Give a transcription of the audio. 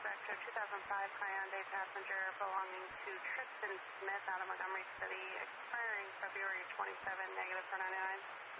Vector 2005 Hyundai passenger belonging to Tristan Smith out of Montgomery City, expiring February 27, negative for 99.